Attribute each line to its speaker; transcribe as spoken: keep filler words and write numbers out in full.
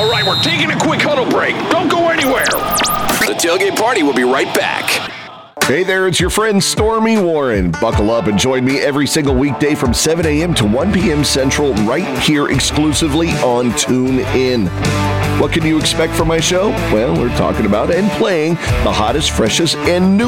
Speaker 1: All right, we're taking a quick huddle break. Don't go anywhere.
Speaker 2: The Tailgate Party will be right back.
Speaker 3: Hey there, it's your friend Stormy Warren. Buckle up and join me every single weekday from seven a.m. to one p.m. Central right here exclusively on TuneIn. What can you expect from my show? Well, we're talking about and playing the hottest, freshest, and new